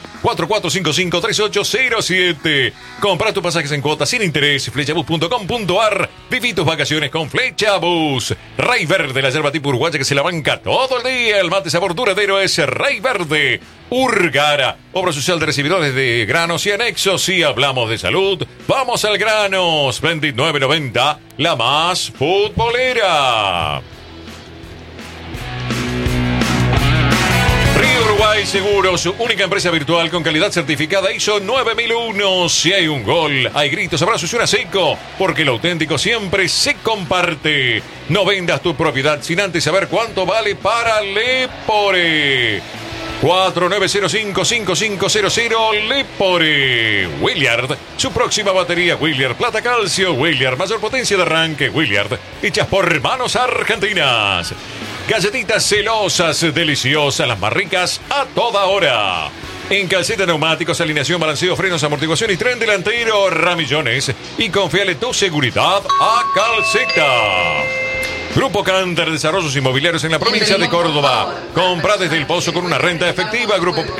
4455-3807. Compra tus pasajes en cuotas sin interés, flechabus.com.ar. Viví tus vacaciones con Flechabus. Rey Verde, la yerba tipo uruguaya que se la banca todo el día. El mate sabor duradero es Rey Verde. Urgara, obra social de recibidores de granos y anexos. Si hablamos de salud, vamos al grano. Splendid 990, la más futbolera. Río Uruguay Seguros, única empresa virtual con calidad certificada ISO 9001. Si hay un gol, hay gritos, abrazos y un seco, porque lo auténtico siempre se comparte. No vendas tu propiedad sin antes saber cuánto vale para Lepore. 4905-5500 Lepore. Williard, su próxima batería, Williard, plata calcio, Williard, mayor potencia de arranque, Williard, hechas por manos argentinas. Galletitas celosas, deliciosas, las más ricas a toda hora. En Calceta Neumáticos, alineación, balanceo, frenos, amortiguación y tren delantero, Ramillones. Y confiale tu seguridad a Calceta. Grupo Canter, desarrollos inmobiliarios en la provincia de Córdoba. Compra desde el Pozo con una renta efectiva.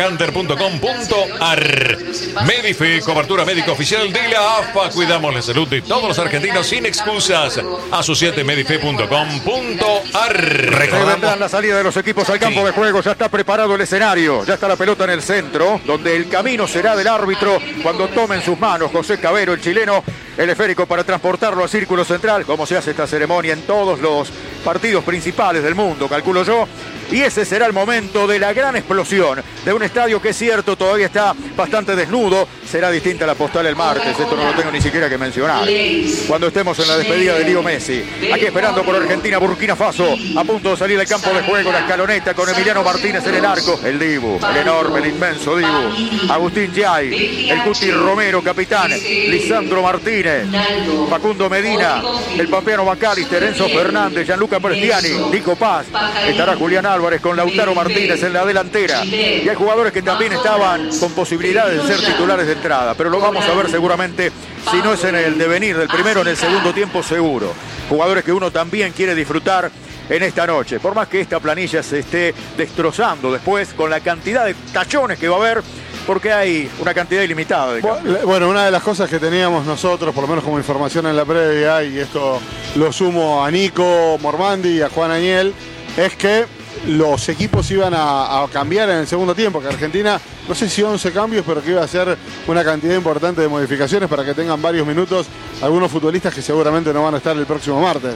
grupocanter.com.ar. Medife, cobertura médica oficial de la AFA. Cuidamos la salud de todos los argentinos sin excusas. Asociate medife.com.ar. Recordando la salida de los equipos al campo de juego. Ya está preparado el escenario. Ya está la pelota en el centro, donde el camino será del árbitro cuando tome en sus manos José Cabero, el chileno, el esférico para transportarlo al círculo central, como se hace esta ceremonia en todos los partidos principales del mundo, calculo yo. Y ese será el momento de la gran explosión de un estadio que es cierto, todavía está bastante desnudo. Será distinta la postal el martes, esto no lo tengo ni siquiera que mencionar. Cuando estemos en la despedida de Leo Messi. Aquí esperando por Argentina, Burkina Faso, a punto de salir del campo de juego, la escaloneta con Emiliano Martínez en el arco. El Dibu, el enorme, el inmenso Dibu. Agustín Yay, el Cuti Romero, capitán. Lisandro Martínez, Facundo Medina, el Papeano Macalister, Enzo Fernández, Gianluca Prestiani, Nico Paz. Estará Julián Álvarez con Lautaro Martínez en la delantera. Y hay jugadores que también estaban con posibilidades de ser titulares de entrada, pero lo vamos a ver seguramente, si no es en el devenir del primero, en el segundo tiempo seguro. Jugadores que uno también quiere disfrutar en esta noche, por más que esta planilla se esté destrozando después con la cantidad de tachones que va a haber, porque hay una cantidad ilimitada de cambios. Bueno, una de las cosas que teníamos nosotros, por lo menos como información en la previa, y esto lo sumo a Nico Mormandi y a Juan Añel, es que los equipos iban a cambiar en el segundo tiempo, que Argentina, no sé si 11 cambios, pero que iba a hacer una cantidad importante de modificaciones para que tengan varios minutos algunos futbolistas que seguramente no van a estar el próximo martes.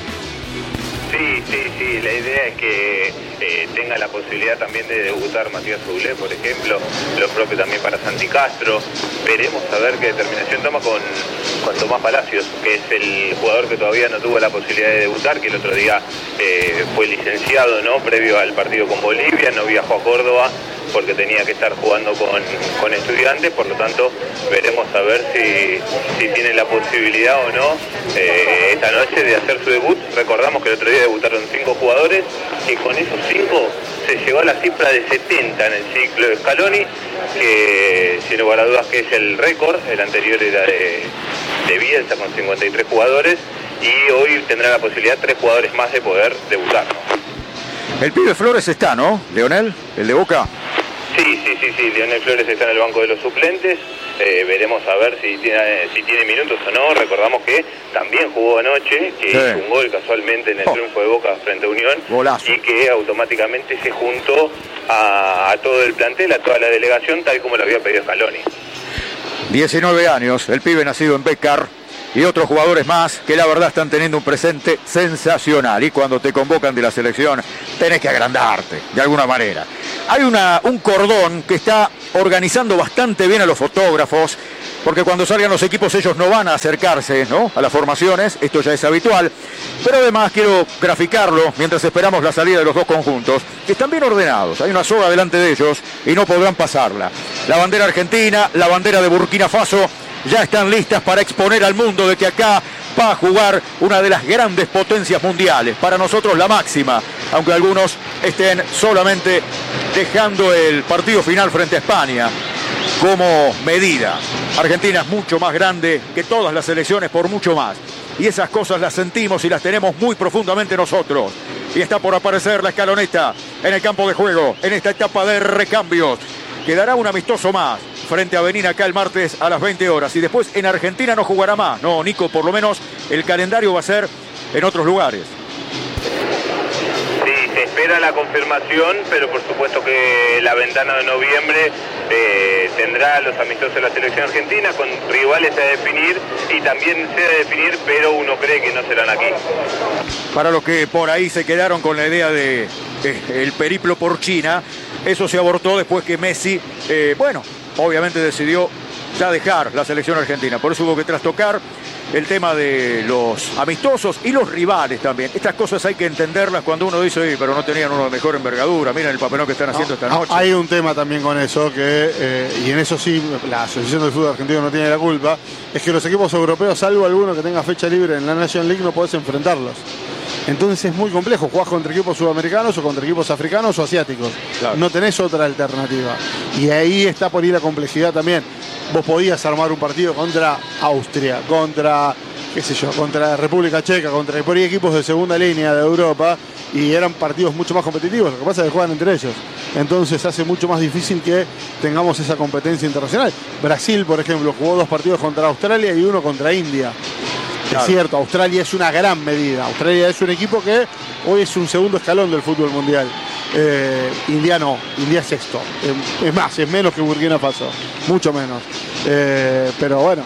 Sí, la idea es que tenga la posibilidad también de debutar Matías Soulé, por ejemplo, lo propio también para Santi Castro. Veremos a ver qué determinación toma con Tomás Palacios, que es el jugador que todavía no tuvo la posibilidad de debutar, que el otro día fue licenciado, ¿no? Previo al partido con Bolivia, no viajó a Córdoba porque tenía que estar jugando con Estudiantes, por lo tanto veremos a ver si tiene la posibilidad o no esta noche de hacer su debut. Recordamos que el otro día debutaron 5 jugadores y con esos 5 se llegó a la cifra de 70 en el ciclo de Scaloni, que sin lugar a dudas que es el récord. El anterior era de Bielsa con 53 jugadores y hoy tendrá la posibilidad 3 jugadores más de poder debutar, ¿no? El pibe Flores está, ¿no, Leonel? ¿El de Boca? Sí, Leonel Flores está en el banco de los suplentes. Veremos a ver si tiene minutos o no. Recordamos que también jugó anoche, que hizo un gol casualmente en el triunfo de Boca frente a Unión. Golazo. Y que automáticamente se juntó a todo el plantel, a toda la delegación, tal como lo había pedido Scaloni. 19 años, el pibe nacido en Bécar. Y otros jugadores más que la verdad están teniendo un presente sensacional. Y cuando te convocan de la selección, tenés que agrandarte, de alguna manera. Hay un cordón que está organizando bastante bien a los fotógrafos, porque cuando salgan los equipos ellos no van a acercarse, ¿no?, a las formaciones, esto ya es habitual. Pero además quiero graficarlo mientras esperamos la salida de los dos conjuntos, que están bien ordenados. Hay una soga delante de ellos y no podrán pasarla. La bandera argentina, la bandera de Burkina Faso, ya están listas para exponer al mundo de que acá va a jugar una de las grandes potencias mundiales. Para nosotros la máxima, aunque algunos estén solamente dejando el partido final frente a España como medida. Argentina es mucho más grande que todas las selecciones, por mucho más. Y esas cosas las sentimos y las tenemos muy profundamente nosotros. Y está por aparecer la escaloneta en el campo de juego, en esta etapa de recambios. Quedará un amistoso más frente a Benín acá el martes a las 20 horas. Y después en Argentina no jugará más. No, Nico, por lo menos el calendario va a ser en otros lugares. Sí, se espera la confirmación, pero por supuesto que la ventana de noviembre tendrá los amistosos de la selección argentina con rivales a definir y también se a definir, pero uno cree que no serán aquí. Para los que por ahí se quedaron con la idea de el periplo por China, eso se abortó después que Messi, obviamente decidió ya dejar la selección argentina. Por eso hubo que trastocar el tema de los amistosos y los rivales también. Estas cosas hay que entenderlas cuando uno dice, pero no tenían uno de mejor envergadura, miren el papelón que están haciendo esta noche. Hay un tema también con eso, y en eso sí la Asociación del Fútbol Argentino no tiene la culpa, es que los equipos europeos, salvo alguno que tenga fecha libre en la National League, no podés enfrentarlos. Entonces es muy complejo, jugás contra equipos sudamericanos o contra equipos africanos o asiáticos. Claro. No tenés otra alternativa. Y ahí está por ahí la complejidad también. Vos podías armar un partido contra Austria, contra República Checa, contra por ahí equipos de segunda línea de Europa, y eran partidos mucho más competitivos. Lo que pasa es que juegan entre ellos. Entonces hace mucho más difícil que tengamos esa competencia internacional. Brasil, por ejemplo, jugó 2 partidos contra Australia y 1 contra India. Claro. Es cierto, Australia es una gran medida. Australia es un equipo que hoy es un segundo escalón del fútbol mundial. India no, India es sexto. Es más, es menos que Burkina Faso, mucho menos. Pero bueno,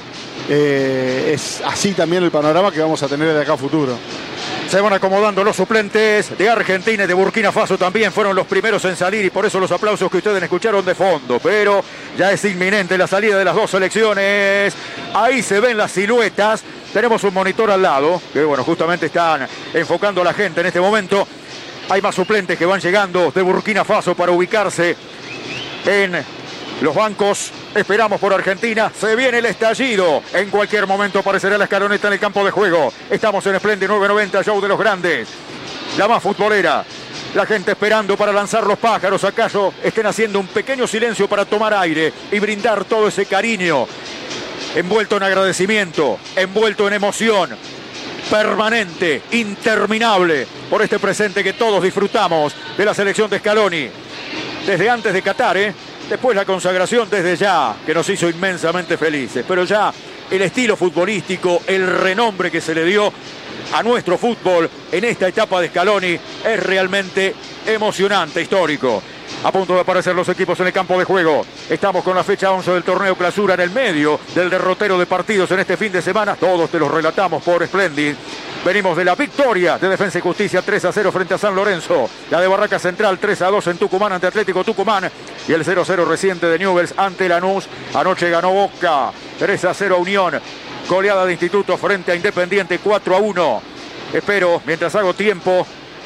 es así también el panorama que vamos a tener de acá a futuro. Se van acomodando los suplentes de Argentina y de Burkina Faso también fueron los primeros en salir y por eso los aplausos que ustedes escucharon de fondo. Pero ya es inminente la salida de las dos selecciones. Ahí se ven las siluetas. Tenemos un monitor al lado que justamente están enfocando a la gente en este momento. Hay más suplentes que van llegando de Burkina Faso para ubicarse en los bancos. Esperamos por Argentina. Se viene el estallido. En cualquier momento aparecerá la escaloneta en el campo de juego. Estamos en Splendid 990, show de los grandes. La más futbolera. La gente esperando para lanzar los pájaros. ¿Acaso estén haciendo un pequeño silencio para tomar aire y brindar todo ese cariño? Envuelto en agradecimiento, envuelto en emoción permanente, interminable, por este presente que todos disfrutamos de la selección de Scaloni. Desde antes de Qatar, después la consagración desde ya, que nos hizo inmensamente felices. Pero ya el estilo futbolístico, el renombre que se le dio a nuestro fútbol en esta etapa de Scaloni es realmente emocionante, histórico. A punto de aparecer los equipos en el campo de juego. Estamos con la fecha 11 del torneo Clausura en el medio del derrotero de partidos en este fin de semana. Todos te los relatamos por Splendid. Venimos de la victoria de Defensa y Justicia 3-0 frente a San Lorenzo. La de Barraca Central 3-2 en Tucumán ante Atlético Tucumán. Y el 0-0 reciente de Newell's ante Lanús. Anoche ganó Boca 3-0 Unión. Goleada de Instituto frente a Independiente 4-1. Espero, mientras hago tiempo,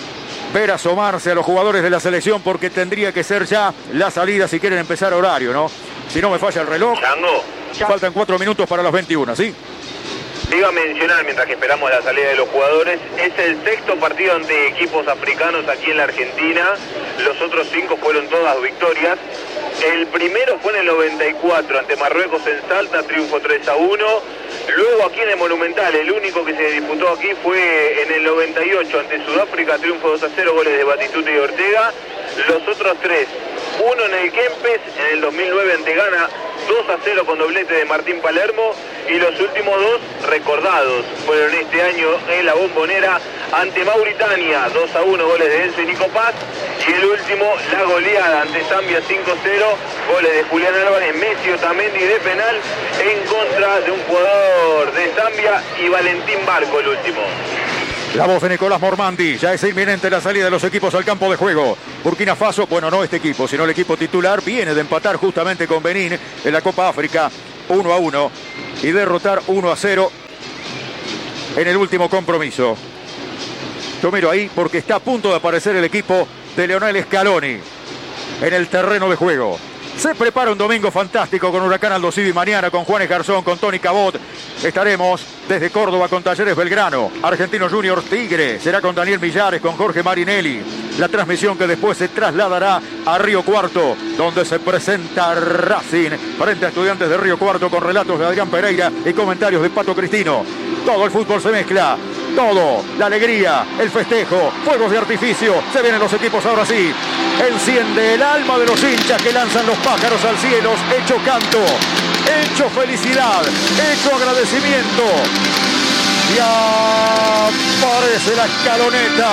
ver asomarse a los jugadores de la selección, porque tendría que ser ya la salida si quieren empezar horario, ¿no? Si no me falla el reloj. Chango. Faltan 4 minutos para las 21, ¿sí? Te iba a mencionar, mientras que esperamos la salida de los jugadores, es el sexto partido ante equipos africanos aquí en la Argentina. Los otros 5 fueron todas victorias. El primero fue en el 94 ante Marruecos en Salta, triunfo 3-1. Luego aquí en el Monumental, el único que se disputó aquí fue en el 98 ante Sudáfrica, triunfo 2-0, goles de Batistuta y Ortega. Los otros 3, uno en el Kempes, en el 2009 ante Ghana, 2-0 con doblete de Martín Palermo, y los últimos 2 recordados fueron este año en la Bombonera ante Mauritania, 2-1, goles de Enzo y Nico Paz, y el último, la goleada ante Zambia 5-0, goles de Julián Álvarez, Messi, Otamendi de penal en contra de un jugador de Zambia, y Valentín Barco el último. La voz de Nicolás Mormandi. Ya es inminente la salida de los equipos al campo de juego. Burkina Faso, bueno, no este equipo, sino el equipo titular, viene de empatar justamente con Benín en la Copa África 1-1 y derrotar 1-0 en el último compromiso. Yo miro ahí porque está a punto de aparecer el equipo de Lionel Scaloni en el terreno de juego. Se prepara un domingo fantástico con Huracán Aldo Civi mañana, con Juanes Garzón, con Tony Cabot. Estaremos desde Córdoba con Talleres Belgrano. Argentinos Juniors Tigre será con Daniel Millares, con Jorge Marinelli. La transmisión que después se trasladará a Río Cuarto, donde se presenta Racing frente a Estudiantes de Río Cuarto, con relatos de Adrián Pereira y comentarios de Pato Cristino. Todo el fútbol se mezcla. Todo, la alegría, el festejo, fuegos de artificio, se vienen los equipos ahora sí. Enciende el alma de los hinchas que lanzan los pájaros al cielo, hecho canto, hecho felicidad, hecho agradecimiento. Y aparece la escaloneta,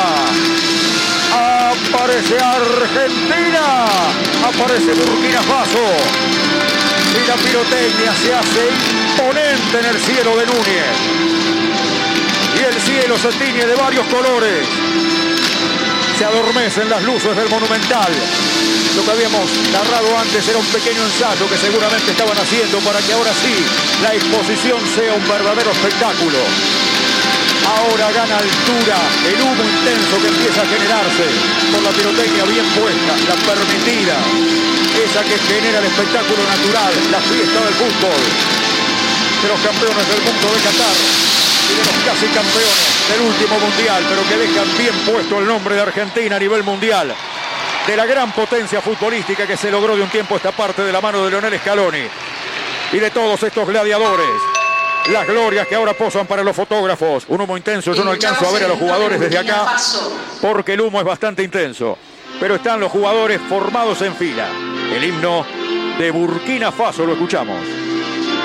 aparece Argentina, aparece Burkina Faso. Y la pirotecnia se hace imponente en el cielo de Núñez. Y el cielo se tiñe de varios colores. Se adormecen las luces del Monumental. Lo que habíamos narrado antes era un pequeño ensayo que seguramente estaban haciendo para que ahora sí la exposición sea un verdadero espectáculo. Ahora gana altura el humo intenso que empieza a generarse por la pirotecnia bien puesta, la permitida, esa que genera el espectáculo natural, la fiesta del fútbol, de los campeones del mundo de Qatar y de los casi campeones del último mundial, pero que dejan bien puesto el nombre de Argentina a nivel mundial, de la gran potencia futbolística que se logró de un tiempo esta parte de la mano de Lionel Scaloni y de todos estos gladiadores. Las glorias que ahora posan para los fotógrafos. Un humo intenso, yo no alcanzo a ver a los jugadores desde acá porque el humo es bastante intenso, pero están los jugadores formados en fila. El himno de Burkina Faso lo escuchamos.